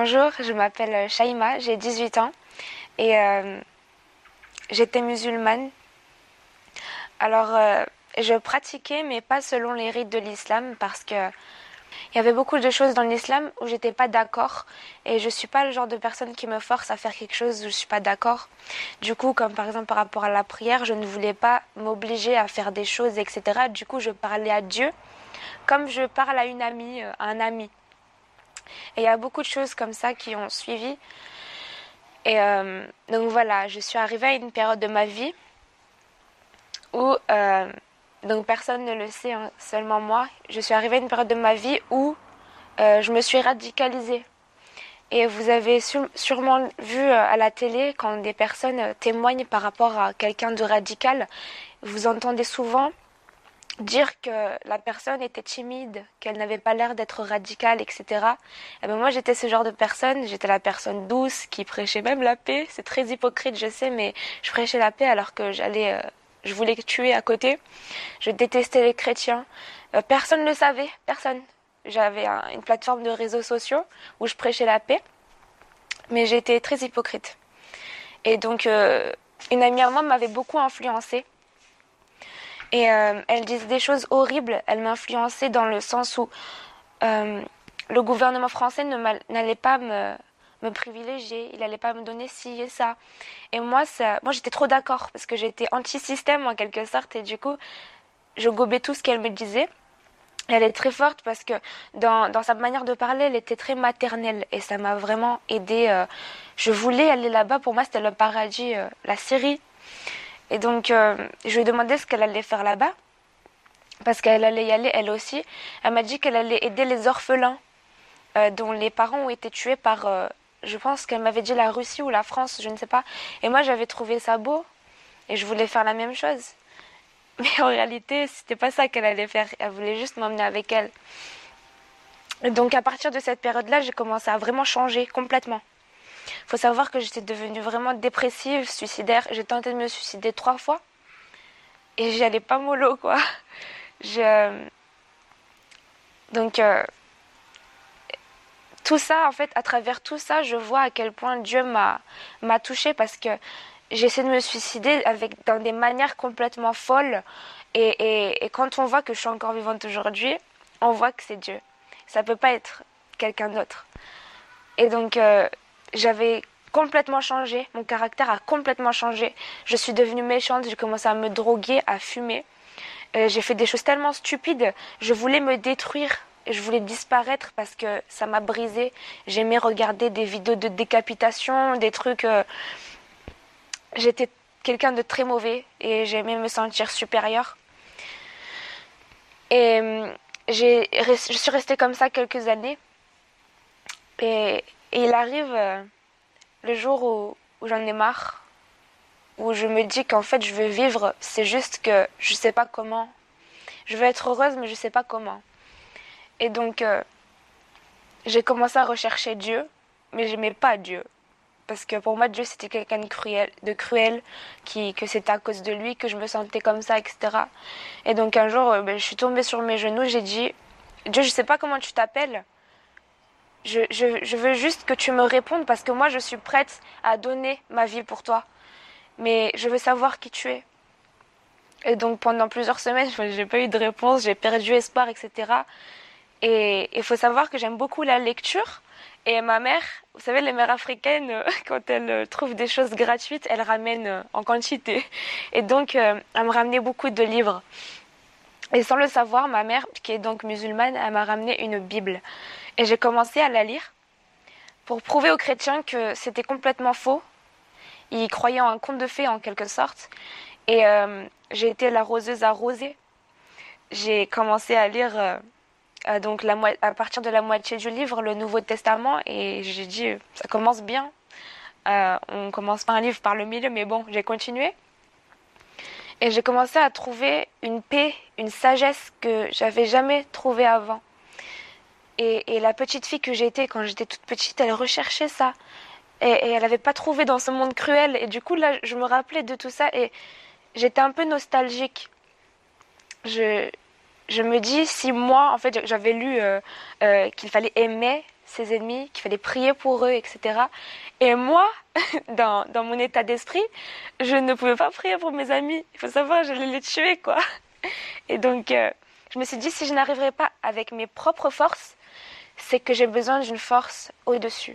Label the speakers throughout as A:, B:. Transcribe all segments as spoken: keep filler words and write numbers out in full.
A: Bonjour, je m'appelle Shaima, j'ai dix-huit ans et euh, j'étais musulmane. Alors, euh, je pratiquais, mais pas selon les rites de l'islam parce que il y avait beaucoup de choses dans l'islam où j'étais pas d'accord et je suis pas le genre de personne qui me force à faire quelque chose où je suis pas d'accord. Du coup, comme par exemple par rapport à la prière, je ne voulais pas m'obliger à faire des choses, et cetera. Du coup, je parlais à Dieu comme je parle à une amie, euh, à un ami. Et il y a beaucoup de choses comme ça qui ont suivi. Et euh, donc voilà, je suis arrivée à une période de ma vie où, euh, donc personne ne le sait, hein, seulement moi, je suis arrivée à une période de ma vie où euh, je me suis radicalisée. Et vous avez sur- sûrement vu euh, à la télé quand des personnes euh, témoignent par rapport à quelqu'un de radical, vous entendez souvent dire que la personne était timide, qu'elle n'avait pas l'air d'être radicale, et cetera. Et ben moi, j'étais ce genre de personne. J'étais la personne douce qui prêchait même la paix. C'est très hypocrite, je sais, mais je prêchais la paix alors que j'allais, euh, je voulais tuer à côté. Je détestais les chrétiens. Euh, personne ne le savait, personne. J'avais un- une plateforme de réseaux sociaux où je prêchais la paix, mais j'étais très hypocrite. Et donc, euh, une amie à moi m'avait beaucoup influencée. Et euh, elle disait des choses horribles. Elle m'influençait dans le sens où euh, le gouvernement français ne n'allait pas me, me privilégier. Il n'allait pas me donner ci et ça. Et moi, ça, moi j'étais trop d'accord parce que j'étais anti-système en quelque sorte. Et du coup, je gobais tout ce qu'elle me disait. Et elle est très forte parce que dans, dans sa manière de parler, elle était très maternelle. Et ça m'a vraiment aidée. Euh, je voulais aller là-bas. Pour moi, c'était le paradis, euh, la Syrie. Et donc, euh, je lui ai demandé ce qu'elle allait faire là-bas, parce qu'elle allait y aller elle aussi. Elle m'a dit qu'elle allait aider les orphelins euh, dont les parents ont été tués par, euh, je pense qu'elle m'avait dit la Russie ou la France, je ne sais pas. Et moi, j'avais trouvé ça beau et je voulais faire la même chose. Mais en réalité, c'était pas ça qu'elle allait faire. Elle voulait juste m'emmener avec elle. Et donc, à partir de cette période-là, j'ai commencé à vraiment changer complètement. Il faut savoir que j'étais devenue vraiment dépressive, suicidaire. J'ai tenté de me suicider trois fois et j'y allais pas mollo, quoi. Je... Donc, euh, tout ça, en fait, à travers tout ça, je vois à quel point Dieu m'a m'a touchée parce que j'essaie de me suicider avec dans des manières complètement folles. Et, et, et quand on voit que je suis encore vivante aujourd'hui, on voit que c'est Dieu. Ça peut pas être quelqu'un d'autre. Et donc, euh, j'avais complètement changé. Mon caractère a complètement changé. Je suis devenue méchante. J'ai commencé à me droguer, à fumer. Euh, j'ai fait des choses tellement stupides. Je voulais me détruire. Je voulais disparaître parce que ça m'a brisé. J'aimais regarder des vidéos de décapitation, des trucs. Euh... J'étais quelqu'un de très mauvais et j'aimais me sentir supérieure. Et euh, j'ai, je suis restée comme ça quelques années. Et, et il arrive euh, le jour où, où j'en ai marre, où je me dis qu'en fait je veux vivre. C'est juste que je sais pas comment. Je veux être heureuse, mais je sais pas comment. Et donc, euh, j'ai commencé à rechercher Dieu, mais j'aimais pas Dieu. Parce que pour moi, Dieu, c'était quelqu'un de cruel, de cruel qui, que c'était à cause de lui que je me sentais comme ça, et cetera. Et donc, un jour, euh, ben, je suis tombée sur mes genoux, j'ai dit, Dieu, je sais pas comment tu t'appelles. Je, je, je veux juste que tu me répondes parce que moi, je suis prête à donner ma vie pour toi. Mais je veux savoir qui tu es. Et donc, pendant plusieurs semaines, j'ai pas eu de réponse, j'ai perdu espoir, et cetera. Et il faut savoir que j'aime beaucoup la lecture. Et ma mère, vous savez, les mères africaines, quand elles trouvent des choses gratuites, elles ramènent en quantité. Et donc, elle me ramenait beaucoup de livres. Et sans le savoir, ma mère, qui est donc musulmane, elle m'a ramené une Bible. Et j'ai commencé à la lire pour prouver aux chrétiens que c'était complètement faux. Ils croyaient en un conte de fées en quelque sorte. Et euh, j'ai été la roseuse arrosée. J'ai commencé à lire... Euh, Euh, donc la mo- à partir de la moitié du livre, le Nouveau Testament, et j'ai dit, ça commence bien. Euh, on commence pas un livre par le milieu, mais bon, j'ai continué. Et j'ai commencé à trouver une paix, une sagesse que j'avais jamais trouvée avant. Et, et la petite fille que j'étais quand j'étais toute petite, elle recherchait ça. Et, et elle n'avait pas trouvé dans ce monde cruel. Et du coup, là, je me rappelais de tout ça et j'étais un peu nostalgique. Je, je me dis, si moi, en fait, j'avais lu euh, euh, qu'il fallait aimer ses ennemis, qu'il fallait prier pour eux, et cetera. Et moi, dans, dans mon état d'esprit, je ne pouvais pas prier pour mes amis. Il faut savoir, j'allais les tuer, quoi. Et donc, euh, je me suis dit, si je n'arriverai pas avec mes propres forces, c'est que j'ai besoin d'une force au-dessus.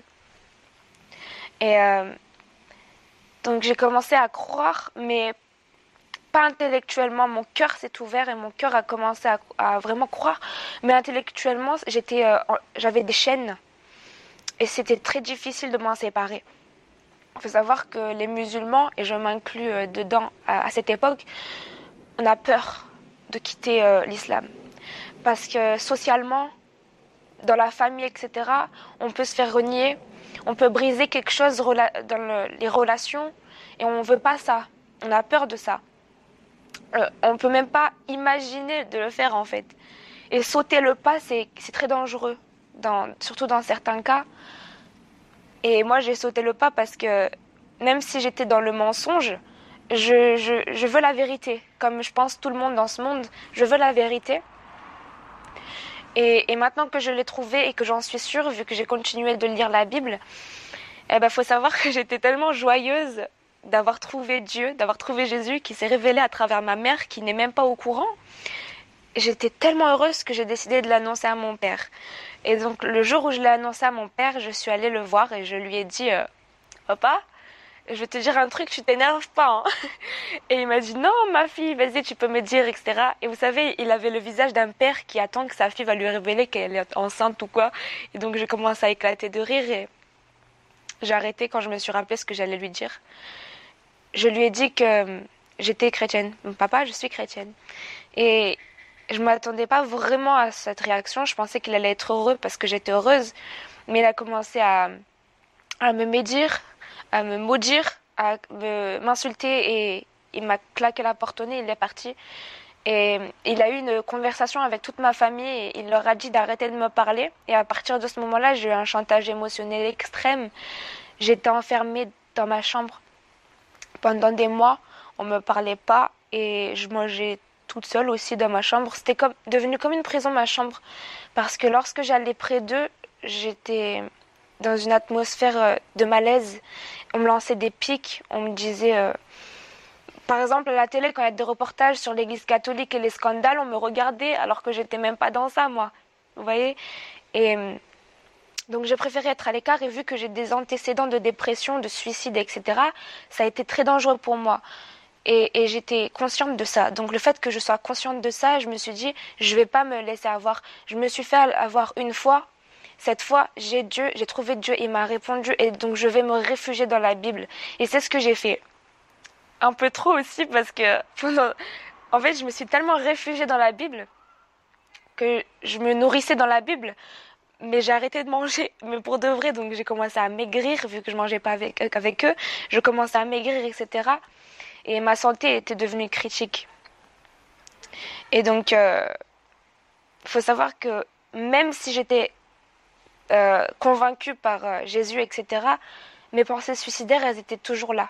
A: Et euh, donc, j'ai commencé à croire, mais pas intellectuellement. Mon cœur s'est ouvert et mon cœur a commencé à, à vraiment croire. Mais intellectuellement, j'étais, euh, j'avais des chaînes et c'était très difficile de m'en séparer. Il faut savoir que les musulmans, et je m'inclus euh, dedans à, à cette époque, on a peur de quitter euh, l'islam. Parce que socialement, dans la famille, et cetera, on peut se faire renier, on peut briser quelque chose dans le, les relations et on ne veut pas ça. On a peur de ça. Euh, on ne peut même pas imaginer de le faire en fait. Et sauter le pas, c'est, c'est très dangereux, dans, surtout dans certains cas. Et moi, j'ai sauté le pas parce que même si j'étais dans le mensonge, je, je, je veux la vérité. Comme je pense tout le monde dans ce monde, je veux la vérité. Et, et maintenant que je l'ai trouvée et que j'en suis sûre, vu que j'ai continué de lire la Bible, eh ben, faut savoir que j'étais tellement joyeuse d'avoir trouvé Dieu, d'avoir trouvé Jésus qui s'est révélé à travers ma mère qui n'est même pas au courant. J'étais tellement heureuse que j'ai décidé de l'annoncer à mon père. Et donc le jour où je l'ai annoncé à mon père, je suis allée le voir et je lui ai dit euh, « Papa, je vais te dire un truc, tu t'énerves pas. Hein » Et il m'a dit « Non, ma fille, vas-y, tu peux me dire, et cetera » Et vous savez, il avait le visage d'un père qui attend que sa fille va lui révéler qu'elle est enceinte ou quoi. Et donc j'ai commencé à éclater de rire et j'ai arrêté quand je me suis rappelé ce que j'allais lui dire. Je lui ai dit que j'étais chrétienne. Papa, je suis chrétienne. Et je ne m'attendais pas vraiment à cette réaction. Je pensais qu'il allait être heureux parce que j'étais heureuse. Mais il a commencé à, à me médire, à me maudire, à me, m'insulter et il m'a claqué la porte au nez, il est parti. Et il a eu une conversation avec toute ma famille et il leur a dit d'arrêter de me parler. Et à partir de ce moment-là, j'ai eu un chantage émotionnel extrême. J'étais enfermée dans ma chambre pendant des mois. On ne me parlait pas et je mangeais toute seule aussi dans ma chambre. C'était comme, devenu comme une prison, ma chambre. Parce que lorsque j'allais près d'eux, j'étais dans une atmosphère de malaise. On me lançait des pics, on me disait... Euh, par exemple, à la télé, quand il y a des reportages sur l'église catholique et les scandales, on me regardait alors que j'étais même pas dans ça, moi. Vous voyez ? Et donc, j'ai préféré être à l'écart et vu que j'ai des antécédents de dépression, de suicide, et cetera, ça a été très dangereux pour moi. Et, et j'étais consciente de ça. Donc, le fait que je sois consciente de ça, je me suis dit, je vais pas me laisser avoir. Je me suis fait avoir une fois. Cette fois, j'ai Dieu, j'ai trouvé Dieu, il m'a répondu et donc je vais me réfugier dans la Bible. Et c'est ce que j'ai fait. Un peu trop aussi parce que pendant... en fait je me suis tellement réfugiée dans la Bible que je me nourrissais dans la Bible mais j'ai arrêté de manger mais pour de vrai. Donc j'ai commencé à maigrir vu que je mangeais pas avec, avec eux. Je commençais à maigrir, etc. Et ma santé était devenue critique. Et donc euh, faut savoir que même si j'étais euh, convaincue par euh, Jésus, etc., mes pensées suicidaires, elles étaient toujours là.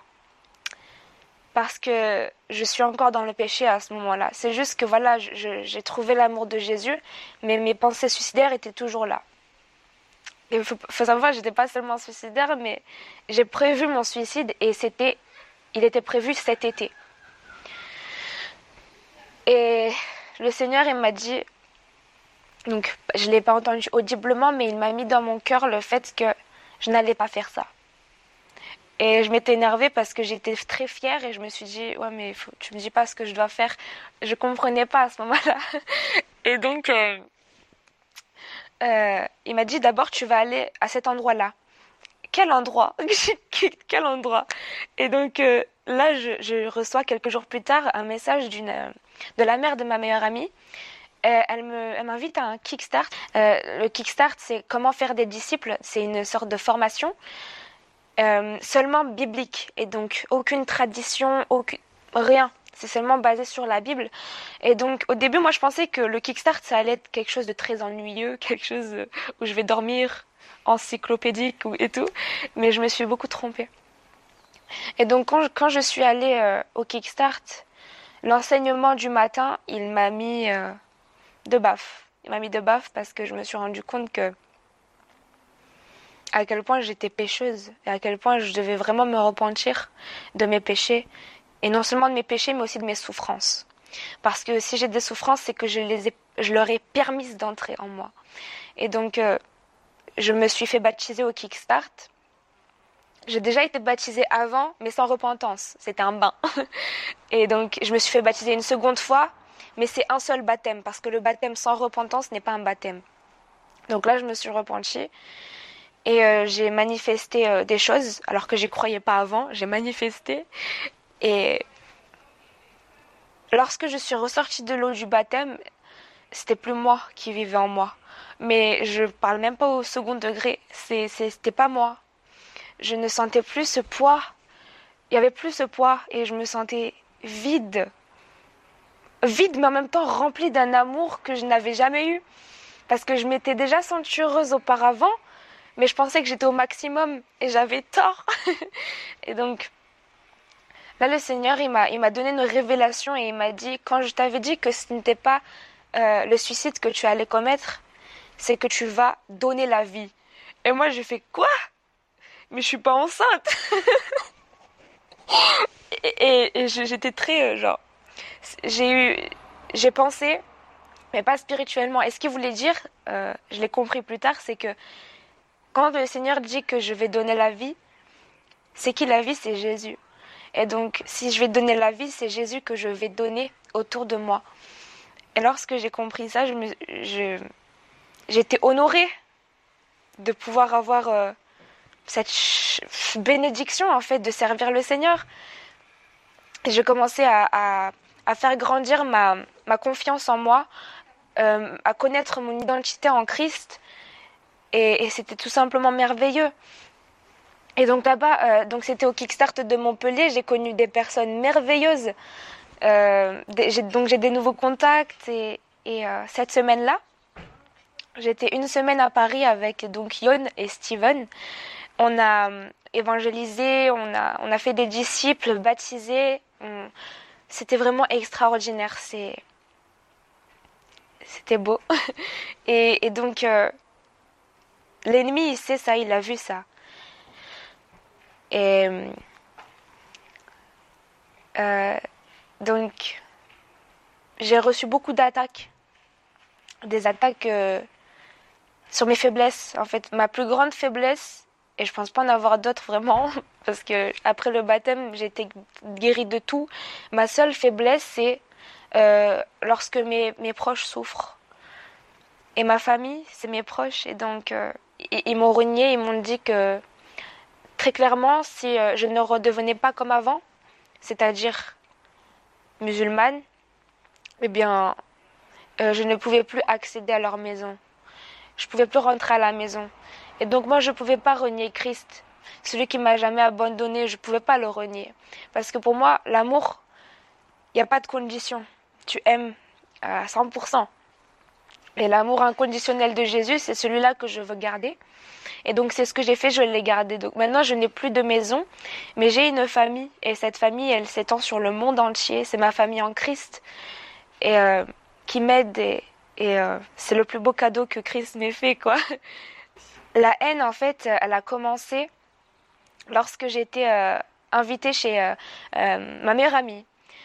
A: Parce que je suis encore dans le péché à ce moment-là. C'est juste que voilà, je, j'ai trouvé l'amour de Jésus, mais mes pensées suicidaires étaient toujours là. Il faut, faut savoir, j'étais pas seulement suicidaire, mais j'ai prévu mon suicide et c'était, il était prévu cet été. Et le Seigneur, il m'a dit, donc je l'ai pas entendu audiblement, mais il m'a mis dans mon cœur le fait que je n'allais pas faire ça. Et je m'étais énervée parce que j'étais très fière et je me suis dit, ouais, mais faut, tu me dis pas ce que je dois faire. Je comprenais pas à ce moment-là. Et donc, euh, euh, il m'a dit, d'abord, tu vas aller à cet endroit-là. Quel endroit? Quel endroit? Et donc, euh, là, je, je reçois quelques jours plus tard un message d'une, euh, de la mère de ma meilleure amie. Euh, elle, me, elle m'invite à un Kickstart. Euh, le Kickstart, c'est comment faire des disciples. C'est une sorte de formation. Euh, seulement biblique et donc aucune tradition, aucune, rien. C'est seulement basé sur la Bible. Et donc au début, moi je pensais que le Kickstart ça allait être quelque chose de très ennuyeux, quelque chose où je vais dormir encyclopédique et tout, mais je me suis beaucoup trompée. Et donc quand je, quand je suis allée euh, au Kickstart, l'enseignement du matin, il m'a mis euh, de baffe. Il m'a mis de baffe parce que je me suis rendu compte que à quel point j'étais pécheuse et à quel point je devais vraiment me repentir de mes péchés. Et non seulement de mes péchés, mais aussi de mes souffrances. Parce que si j'ai des souffrances, c'est que je, les ai, je leur ai permis d'entrer en moi. Et donc, euh, je me suis fait baptiser au Kickstart. J'ai déjà été baptisée avant, mais sans repentance. C'était un bain. Et donc, je me suis fait baptiser une seconde fois, mais c'est un seul baptême, parce que le baptême sans repentance n'est pas un baptême. Donc là, je me suis repentie. Et euh, j'ai manifesté euh, des choses, alors que j'y croyais pas avant. J'ai manifesté. Et lorsque je suis ressortie de l'eau du baptême, c'était plus moi qui vivais en moi. Mais je parle même pas au second degré. C'est, c'est, c'était pas moi. Je ne sentais plus ce poids. Il y avait plus ce poids et je me sentais vide. Vide, mais en même temps remplie d'un amour que je n'avais jamais eu. Parce que je m'étais déjà sentie heureuse auparavant, mais je pensais que j'étais au maximum et j'avais tort. Et donc, là, le Seigneur, il m'a, il m'a donné une révélation et il m'a dit, quand je t'avais dit que ce n'était pas euh, le suicide que tu allais commettre, c'est que tu vas donner la vie. Et moi, j'ai fait quoi? Mais je suis pas enceinte. et, et, et j'étais très euh, genre, j'ai eu, j'ai pensé, mais pas spirituellement. Et ce qu'il voulait dire, euh, je l'ai compris plus tard, c'est que quand le Seigneur dit que je vais donner la vie, c'est qui la vie? C'est Jésus. Et donc, si je vais donner la vie, c'est Jésus que je vais donner autour de moi. Et lorsque j'ai compris ça, je me, je, j'étais honorée de pouvoir avoir euh, cette ch- bénédiction, en fait, de servir le Seigneur. Et je commençais à, à, à faire grandir ma, ma confiance en moi, euh, à connaître mon identité en Christ. Et, et c'était tout simplement merveilleux. Et donc là-bas, euh, donc c'était au Kickstart de Montpellier, j'ai connu des personnes merveilleuses. Euh, des, j'ai, donc j'ai des nouveaux contacts et, et euh, cette semaine-là, j'étais une semaine à Paris avec donc Yon et Steven. On a euh, évangélisé, on a, on a fait des disciples baptisés. On, c'était vraiment extraordinaire. C'est, c'était beau. et, et donc euh, l'ennemi, il sait ça, il a vu ça. Et euh, donc, j'ai reçu beaucoup d'attaques. Des attaques euh, sur mes faiblesses. En fait, ma plus grande faiblesse, et je pense pas en avoir d'autres vraiment, parce que après le baptême, j'ai été guérie de tout. Ma seule faiblesse, c'est euh, lorsque mes, mes proches souffrent. Et ma famille, c'est mes proches. Et donc, euh, ils, ils m'ont renié, ils m'ont dit que très clairement, si euh, je ne redevenais pas comme avant, c'est-à-dire musulmane, eh bien, euh, je ne pouvais plus accéder à leur maison. Je ne pouvais plus rentrer à la maison. Et donc moi, je ne pouvais pas renier Christ. Celui qui m'a jamais abandonné, je ne pouvais pas le renier. Parce que pour moi, l'amour, il n'y a pas de condition. Tu aimes à cent pour cent. Et l'amour inconditionnel de Jésus, c'est celui-là que je veux garder. Et donc c'est ce que j'ai fait, je l'ai gardé. Donc maintenant, je n'ai plus de maison, mais j'ai une famille. Et cette famille, elle s'étend sur le monde entier. C'est ma famille en Christ. Et euh, qui m'aide. Et, et euh, c'est le plus beau cadeau que Christ m'ait fait, quoi. La haine, en fait, elle a commencé lorsque j'étais euh, invitée chez euh, euh, ma meilleure amie.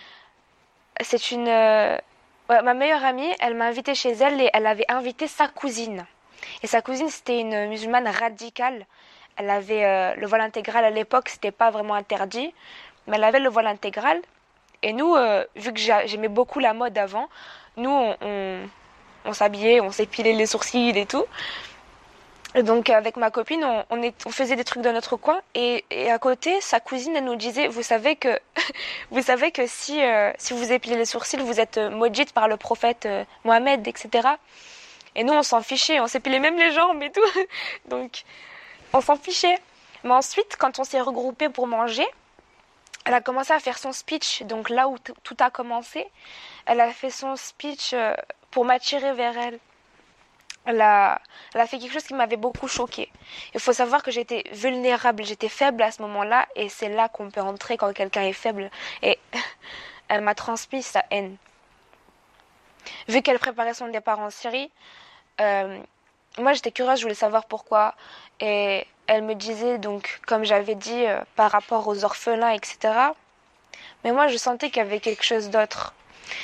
A: C'est une... Euh, ouais, ma meilleure amie, elle m'a invitée chez elle et elle avait invité sa cousine. Et sa cousine, c'était une musulmane radicale. Elle avait euh, le voile intégral à l'époque, c'était pas vraiment interdit, mais elle avait le voile intégral. Et nous, euh, vu que j'aimais beaucoup la mode avant, nous, on, on, on s'habillait, on s'épilait les sourcils et tout. Et donc, avec ma copine, on, on, est, on faisait des trucs dans notre coin. Et, et à côté, sa cousine, elle nous disait, vous savez que, vous savez que si, euh, si vous épilez les sourcils, vous êtes euh, maudite par le prophète euh, Mohammed, et cetera. Et nous, on s'en fichait, on s'épilait même les jambes et tout. Donc, on s'en fichait. Mais ensuite, quand on s'est regroupés pour manger, elle a commencé à faire son speech. Donc là où t- tout a commencé, elle a fait son speech euh, pour m'attirer vers elle. Elle a, elle a fait quelque chose qui m'avait beaucoup choquée. Il faut savoir que j'étais vulnérable, j'étais faible à ce moment-là, et c'est là qu'on peut entrer quand quelqu'un est faible. Et elle m'a transmis sa haine. Vu qu'elle préparait son départ en Syrie, euh, moi j'étais curieuse, je voulais savoir pourquoi. Et elle me disait, donc, comme j'avais dit, euh, par rapport aux orphelins, et cetera. Mais moi, je sentais qu'il y avait quelque chose d'autre.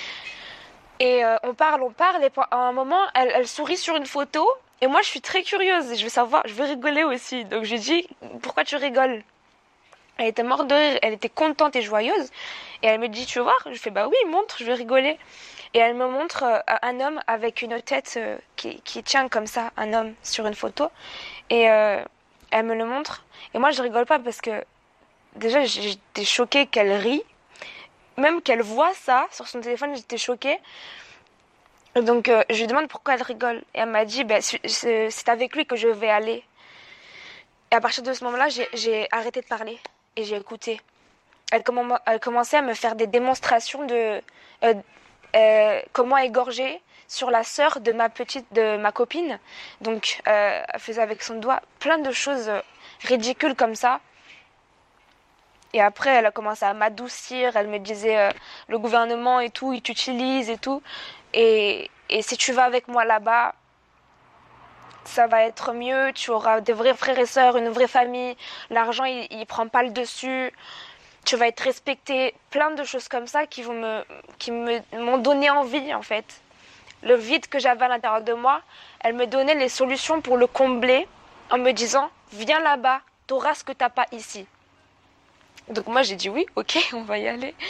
A: Et euh, on parle, on parle, et à un moment, elle, elle sourit sur une photo. Et moi, je suis très curieuse, et je veux savoir, je veux rigoler aussi. Donc, je lui dis, pourquoi tu rigoles? Elle était morte de rire, elle était contente et joyeuse. Et elle me dit, tu veux voir? Je fais, bah oui, montre, je vais rigoler. Et elle me montre euh, un homme avec une tête euh, qui, qui tient comme ça, un homme sur une photo. Et euh, elle me le montre. Et moi, je rigole pas parce que déjà, j'étais choquée qu'elle rit. Même qu'elle voit ça sur son téléphone, j'étais choquée. Donc, euh, je lui demande pourquoi elle rigole. Et elle m'a dit, ben, c'est avec lui que je vais aller. Et à partir de ce moment-là, j'ai arrêté de parler et j'ai écouté. Elle, comm elle commençait à me faire des démonstrations de euh, euh, comment égorger sur la sœur de ma petite, de ma copine. Donc, euh, elle faisait avec son doigt plein de choses ridicules comme ça. Et après, elle a commencé à m'adoucir. Elle me disait, euh, le gouvernement et tout, il t'utilise et tout. Et, et si tu vas avec moi là-bas, ça va être mieux. Tu auras des vrais frères et sœurs, une vraie famille. L'argent, il, il prend pas le dessus. Tu vas être respecté. Plein de choses comme ça qui vont me, qui me, m'ont donné envie, en fait. Le vide que j'avais à l'intérieur de moi, elle me donnait les solutions pour le combler en me disant, viens là-bas, t'auras ce que t'as pas ici. Donc moi j'ai dit oui, ok, on va y aller.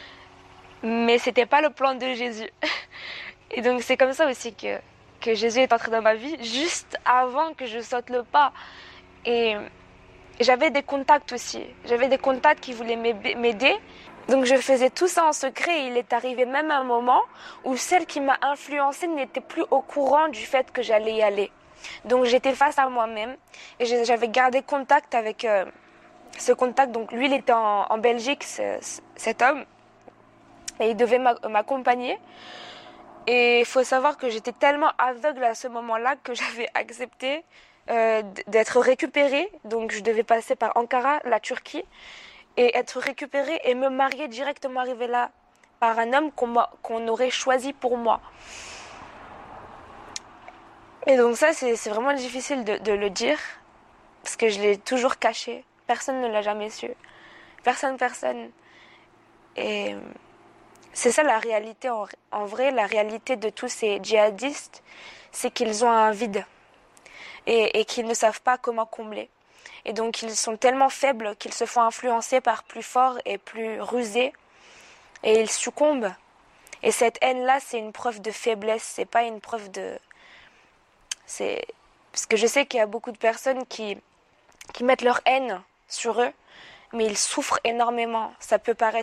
A: Mais c'était pas le plan de Jésus. Et donc c'est comme ça aussi que, que Jésus est entré dans ma vie, juste avant que je saute le pas. Et j'avais des contacts aussi. J'avais des contacts qui voulaient m'aider. Donc je faisais tout ça en secret et il est arrivé même un moment où celle qui m'a influencée n'était plus au courant du fait que j'allais y aller. Donc j'étais face à moi-même et j'avais gardé contact avec... Euh, ce contact, donc lui il était en, en Belgique, ce, cet homme, et il devait m'accompagner. Et il faut savoir que j'étais tellement aveugle à ce moment-là que j'avais accepté euh, d'être récupérée. Donc je devais passer par Ankara, la Turquie, et être récupérée et me marier directement arrivée là par un homme qu'on qu'on aurait choisi pour moi. Et donc ça c'est vraiment difficile de, de le dire, parce que je l'ai toujours caché. Personne ne l'a jamais su. Personne, personne. Et c'est ça la réalité. En, en vrai, la réalité de tous ces djihadistes, c'est qu'ils ont un vide. Et, et qu'ils ne savent pas comment combler. Et donc, ils sont tellement faibles qu'ils se font influencer par plus forts et plus rusés. Et ils succombent. Et cette haine-là, c'est une preuve de faiblesse. C'est pas une preuve de... C'est... Parce que je sais qu'il y a beaucoup de personnes qui, qui mettent leur haine sur eux, mais ils souffrent énormément. Ça peut paraître